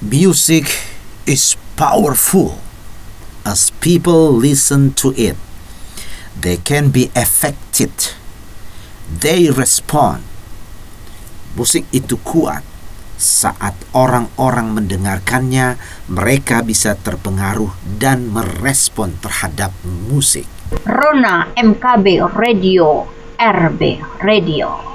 Music is powerful. As people listen to it, they can be affected. They respond. Musik itu kuat. Saat orang-orang mendengarkannya, mereka bisa terpengaruh dan merespon terhadap musik. Rona MKB Radio, RB Radio.